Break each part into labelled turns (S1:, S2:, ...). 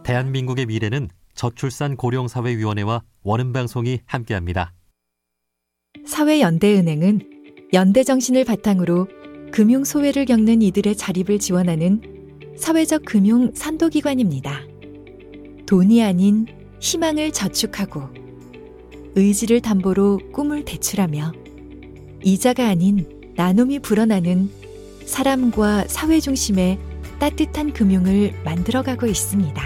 S1: 대한민국의 미래는 저출산 고령사회위원회와 원음방송이 함께합니다.
S2: 사회연대은행은 연대정신을 바탕으로 금융소외를 겪는 이들의 자립을 지원하는 사회적 금융 선도기관입니다. 돈이 아닌 희망을 저축하고 의지를 담보로 꿈을 대출하며 이자가 아닌 나눔이 불어나는 사람과 사회 중심의 따뜻한 금융을 만들어가고 있습니다.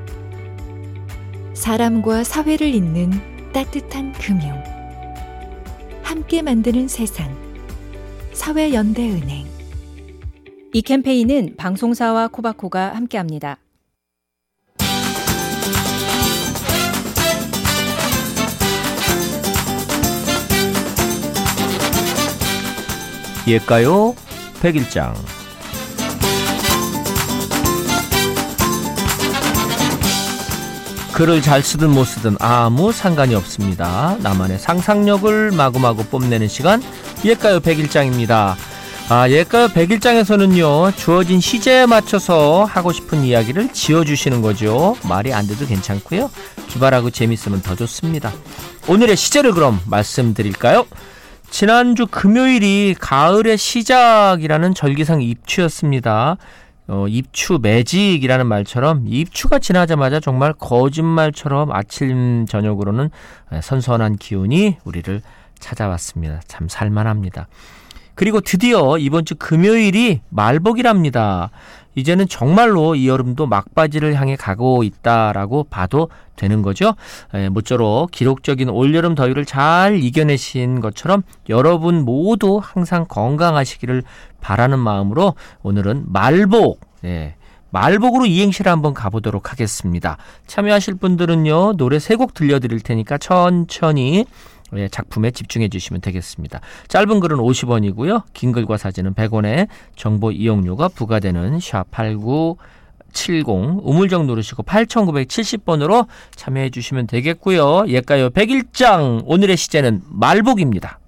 S2: 사람과 사회를 잇는 따뜻한 금융. 함께 만드는 세상. 사회연대은행.
S3: 이 캠페인은 방송사와 코바코가 함께합니다.
S4: 옛가요 백일장. 글을 잘 쓰든 못 쓰든 아무 상관이 없습니다. 나만의 상상력을 마구마구 뽐내는 시간, 옛가요 백일장입니다. 옛가요 백일장에서는요, 주어진 시제에 맞춰서 하고 싶은 이야기를 지어주시는 거죠. 말이 안 돼도 괜찮고요, 기발하고 재밌으면 더 좋습니다. 오늘의 시제를 그럼 말씀드릴까요? 지난주 금요일이 가을의 시작이라는 절기상 입추였습니다. 입추 매직이라는 말처럼 입추가 지나자마자 정말 거짓말처럼 아침 저녁으로는 선선한 기운이 우리를 찾아왔습니다. 참 살만합니다. 그리고 드디어 이번 주 금요일이 말복이랍니다. 이제는 정말로 이 여름도 막바지를 향해 가고 있다라고 봐도 되는 거죠. 모쪼록 기록적인 올여름 더위를 잘 이겨내신 것처럼 여러분 모두 항상 건강하시기를 바라는 마음으로 오늘은 말복, 말복으로 이행시를 한번 가보도록 하겠습니다. 참여하실 분들은요, 노래 3곡 들려드릴 테니까 천천히 작품에 집중해 주시면 되겠습니다. 짧은 글은 50원이고요. 긴 글과 사진은 100원에 정보 이용료가 부과되는 샵8970 우물정 누르시고 8970번으로 참여해 주시면 되겠고요. 옛가요 백일장, 오늘의 시제는 말복입니다.